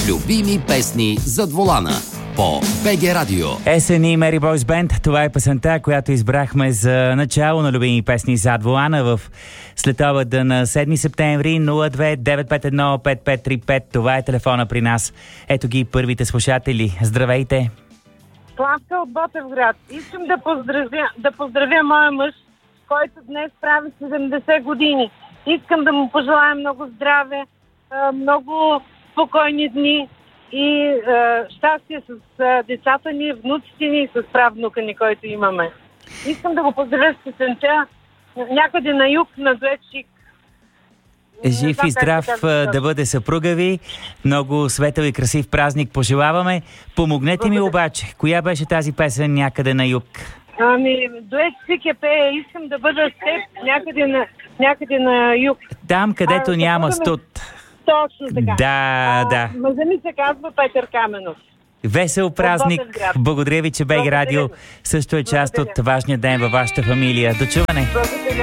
Любими песни зад волана по БГ Радио. SNE Mary Boys Band. Това е песента, която избрахме за начало на любими песни зад волана в следобеда на 7 септември. 02-951-5535. Това е телефона при нас. Ето ги първите слушатели. Здравейте! Славка от Ботевград. Искам да поздравя моя мъж, който днес прави 70 години. Искам да му пожелая много здраве, много спокойни дни и щастие с децата ни, внуците ни и с правнука ни, който имаме. Искам да го поздравя с песента някъде на юг, на дует Шик. Жив и здрав да бъде съпруга ви. Много светъл и красив празник пожелаваме. Помогнете ми обаче. Коя беше тази песен някъде на юг? Дует Шик е пее. Искам да бъда с теб някъде на юг. Там, където няма студ. Точно така. Да. Мъжа ми се казва Петър Каменов. Весел празник. Благодаря ви, че БГ Радио също е част от важния ден във вашата фамилия. До чуване!